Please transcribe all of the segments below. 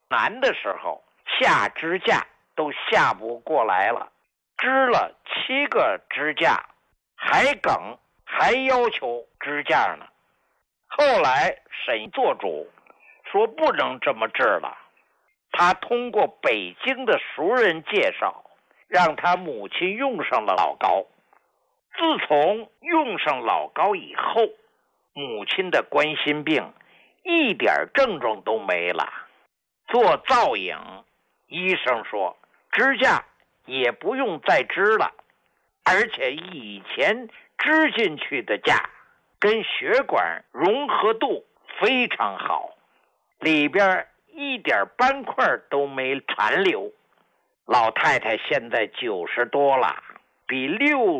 难的时候下支架都下不过来了，支了7个支架，还梗，还要求支架呢。后来沈做主说不能这么治了，他通过北京的熟人介绍，让他母亲用上了老膏。自从用上老膏以后，母亲的冠心病一点症状都没了。做造影，医生说支架也不用再支了，而且以前支进去的架跟血管融合度非常好，里边一点斑块都没残留。老太太现在90多了，比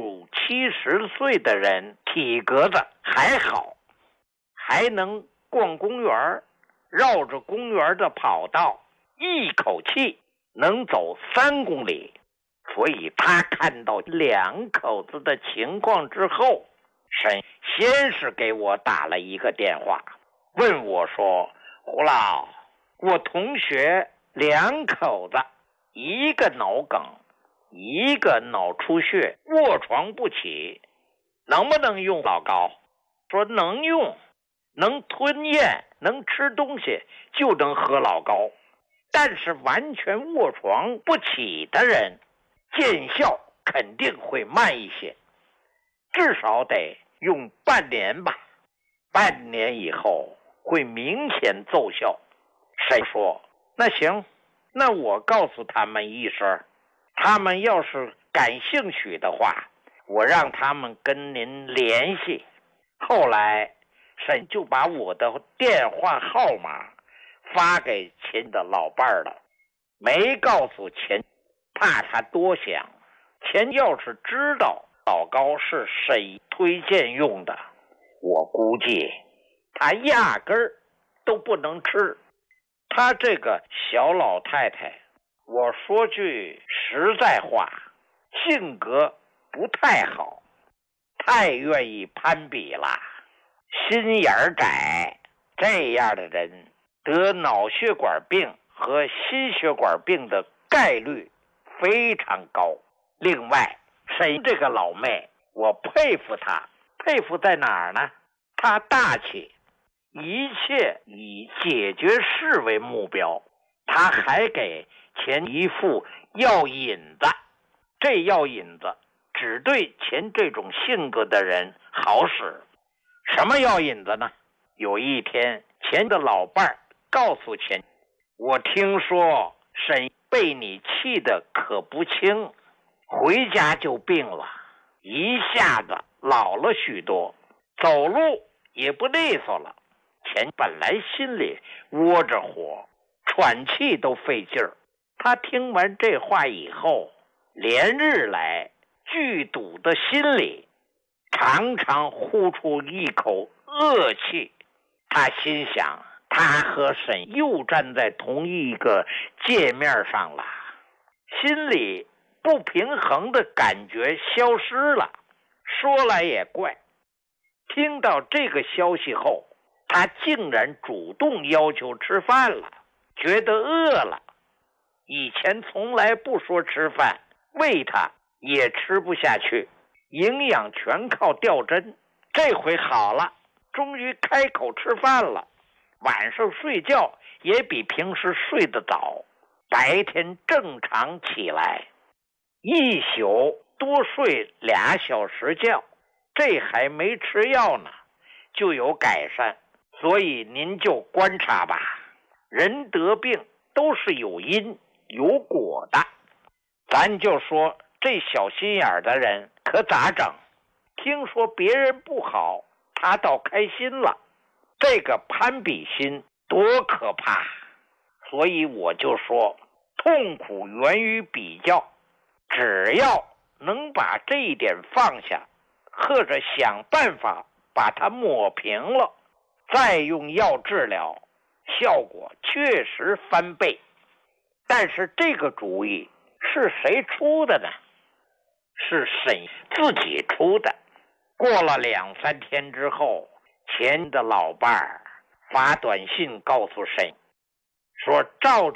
60、70岁的人体格子还好，还能逛公园，绕着公园的跑道一口气能走3公里。所以他看到2口子的情况之后，沈先是给我打了一个电话，问我说，胡老，我同学2口子，一个脑梗，一个脑出血，卧床不起，能不能用老膏？说能用，能吞咽，能吃东西，就能喝老膏。但是完全卧床不起的人，见效肯定会慢一些，至少得用半年吧，半年以后会明显奏效。谁说那行，那我告诉他们一声，他们要是感兴趣的话，我让他们跟您联系。后来沈就把我的电话号码发给钱的老伴儿了，没告诉钱，怕他多想。钱要是知道老膏是谁推荐用的，我估计他压根儿都不能吃。他这个小老太太，我说句实在话，性格不太好，太愿意攀比了，心眼儿窄。这样的人得脑血管病和心血管病的概率非常高。另外，沈这个老妹，我佩服她，佩服在哪儿呢？她大气，一切以解决事为目标。她还给钱一副药引子，这药引子只对钱这种性格的人好使。什么药引子呢？有一天，钱的老伴儿告诉钱，我听说沈被你气得可不轻，回家就病了，一下子老了许多，走路也不利索了。钱本来心里窝着火，喘气都费劲儿。他听完这话以后，连日来剧堵的心里常常呼出一口恶气。他心想，他和沈又站在同一个界面上了，心里不平衡的感觉消失了。说来也怪，听到这个消息后，他竟然主动要求吃饭了，觉得饿了。以前从来不说吃饭，喂他也吃不下去，营养全靠吊针。这回好了，终于开口吃饭了。晚上睡觉也比平时睡得早，白天正常起来，一宿多睡2小时觉，这还没吃药呢，就有改善。所以您就观察吧，人得病都是有因有果的。咱就说这小心眼的人可咋整？听说别人不好，他倒开心了，这个攀比心多可怕。所以我就说，痛苦源于比较，只要能把这一点放下，或者想办法把它抹平了，再用药治疗，效果确实翻倍。但是这个主意是谁出的呢？是沈自己出的。过了2、3天之后，钱的老伴儿发短信告诉沈，说照